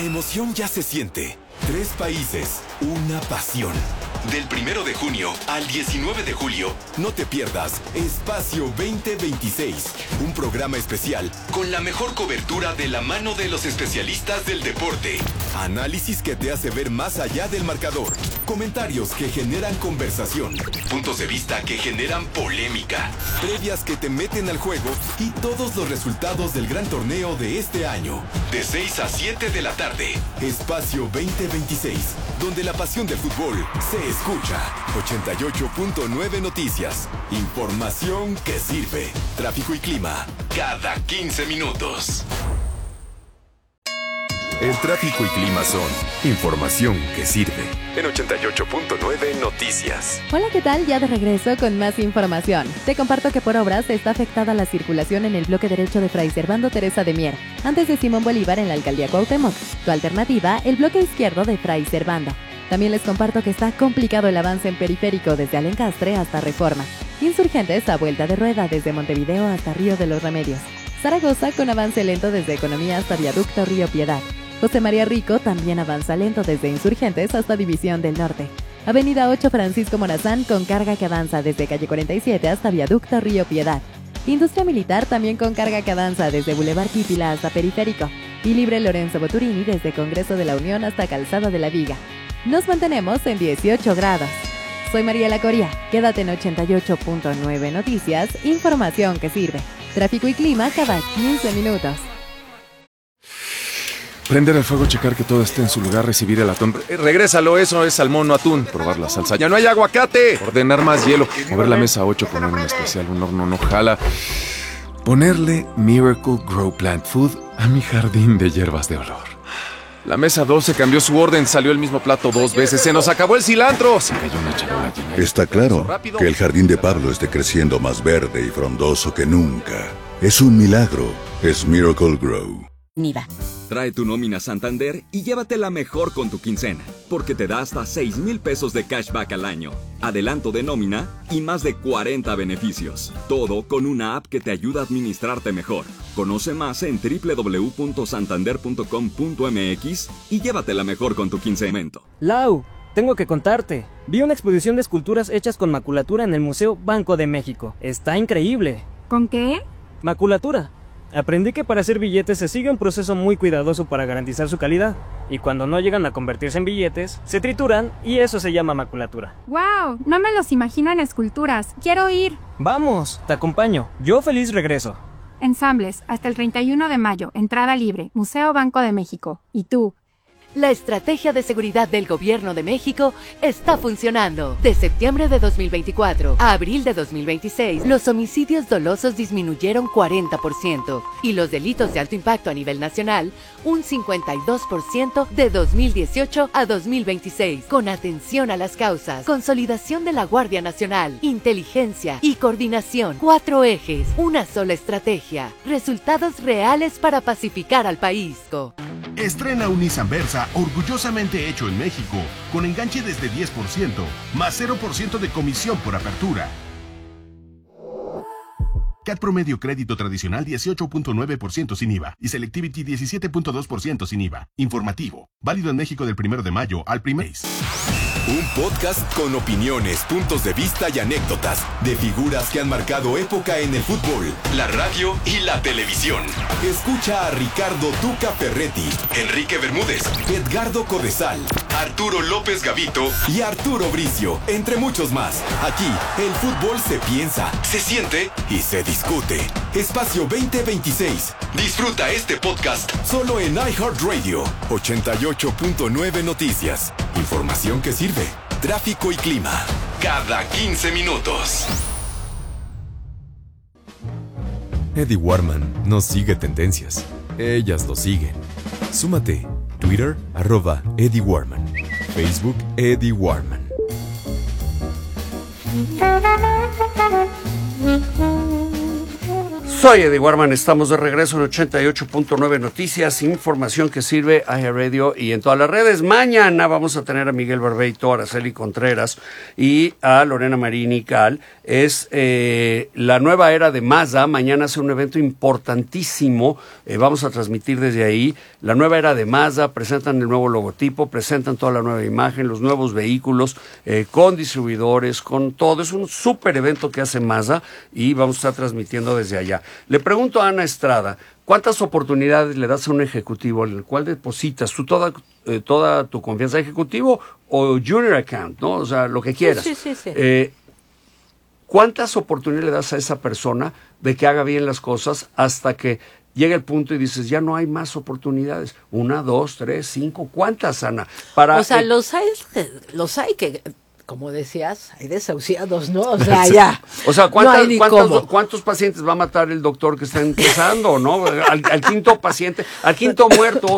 La emoción ya se siente. 3 países, una pasión. Del 1 de junio al 19 de julio, no te pierdas Espacio 2026, un programa especial con la mejor cobertura de la mano de los especialistas del deporte. Análisis que te hace ver más allá del marcador, comentarios que generan conversación, puntos de vista que generan polémica, previas que te meten al juego y todos los resultados del gran torneo de este año. De 6 a 7 de la tarde, Espacio 2026, donde la pasión del fútbol se escucha. 88.9 Noticias. Información que sirve. Tráfico y clima cada 15 minutos. El tráfico y clima son información que sirve. En 88.9 Noticias. Hola, ¿qué tal? Ya de regreso con más información. Te comparto que por obras está afectada la circulación en el bloque derecho de Fray Servando Teresa de Mier, antes de Simón Bolívar en la alcaldía Cuauhtémoc. Tu alternativa, el bloque izquierdo de Fray Servando. También les comparto que está complicado el avance en periférico desde Alencastre hasta Reforma. Insurgentes a vuelta de rueda desde Montevideo hasta Río de los Remedios. Zaragoza con avance lento desde Economía hasta Viaducto Río Piedad. José María Rico también avanza lento desde Insurgentes hasta División del Norte. Avenida 8 Francisco Morazán con carga que avanza desde Calle 47 hasta Viaducto Río Piedad. Industria Militar también con carga que avanza desde Boulevard Pípila hasta Periférico. Y Libre Lorenzo Boturini desde Congreso de la Unión hasta Calzada de la Viga. Nos mantenemos en 18 grados. Soy Mariela Coria. Quédate en 88.9 Noticias, información que sirve. Tráfico y clima cada 15 minutos. Prender el fuego, checar que todo esté en su lugar, recibir el atún. Regrésalo, eso es salmón, no atún. Probar la salsa. ¡Ya no hay aguacate! Ordenar más hielo. Mover la mesa 8, poner un especial, un horno no jala. Ponerle Miracle Grow Plant Food a mi jardín de hierbas de olor. La mesa 12 cambió su orden, salió el mismo plato 2 veces. ¡Se nos acabó el cilantro! Se cayó una charola llena. Está claro que el jardín de Pablo esté creciendo más verde y frondoso que nunca. Es un milagro. Es Miracle Grow. NIVA. Trae tu nómina Santander y llévatela mejor con tu quincena, porque te da hasta 6,000 pesos de cashback al año, adelanto de nómina y más de 40 beneficios. Todo con una app que te ayuda a administrarte mejor. Conoce más en www.santander.com.mx y llévatela mejor con tu quincenamento. Lau, tengo que contarte. Vi una exposición de esculturas hechas con maculatura en el Museo Banco de México. Está increíble. ¿Con qué? Maculatura. Aprendí que para hacer billetes se sigue un proceso muy cuidadoso para garantizar su calidad, y cuando no llegan a convertirse en billetes, se trituran y eso se llama maculatura. ¡Wow! No me los imagino en esculturas. ¡Quiero ir! ¡Vamos! Te acompaño. Yo feliz regreso. Ensambles, hasta el 31 de mayo, entrada libre, Museo Banco de México. ¿Y tú? La estrategia de seguridad del Gobierno de México está funcionando. De septiembre de 2024 a abril de 2026, los homicidios dolosos disminuyeron 40% y los delitos de alto impacto a nivel nacional un 52% de 2018 a 2026. Con atención a las causas, consolidación de la Guardia Nacional, inteligencia y coordinación. 4 ejes, una sola estrategia. Resultados reales para pacificar al país. Estrena un Nissan Versa orgullosamente hecho en México, con enganche desde 10%, más 0% de comisión por apertura. CAT promedio crédito tradicional 18.9% sin IVA y Selectivity 17.2% sin IVA. Informativo. Válido en México del 1 de mayo al 1 mes. Un podcast con opiniones, puntos de vista y anécdotas de figuras que han marcado época en el fútbol, la radio y la televisión. Escucha a Ricardo Tuca Ferretti, Enrique Bermúdez, Edgardo Codesal, Arturo López Gavito y Arturo Bricio, entre muchos más. Aquí, el fútbol se piensa, se siente y se discute. Espacio 2026. Disfruta este podcast solo en iHeartRadio. 88.9 Noticias. Información que sirve. Tráfico y clima cada 15 minutos. Eddie Warman no sigue tendencias. Ellas lo siguen. Súmate. Twitter, @Eddie Warman. Facebook, Eddie Warman. Soy Eddie Warman, estamos de regreso en 88.9 Noticias, información que sirve a iHeartRadio y en todas las redes. Mañana vamos a tener a Miguel Barbeito, a Araceli Contreras y a Lorena Marini Cal. Es la nueva era de Mazda. Mañana hace un evento importantísimo. Vamos a transmitir desde ahí. La nueva era de Mazda, presentan el nuevo logotipo, presentan toda la nueva imagen, los nuevos vehículos, con distribuidores, con todo. Es un súper evento que hace Mazda y vamos a estar transmitiendo desde allá. Le pregunto a Ana Estrada, ¿cuántas oportunidades le das a un ejecutivo en el cual depositas tú toda tu confianza, ejecutivo o junior account, ¿no? O sea, lo que quieras. Sí. ¿Cuántas oportunidades le das a esa persona de que haga bien las cosas hasta que llega el punto y dices, ya no hay más oportunidades? 1, 2, 3, 5, ¿cuántas, Ana? O sea, los hay que, como decías, hay desahuciados, ¿no? O sea, ya. O sea, ¿cuántos pacientes va a matar el doctor que está empezando, no? Al quinto paciente, al quinto muerto,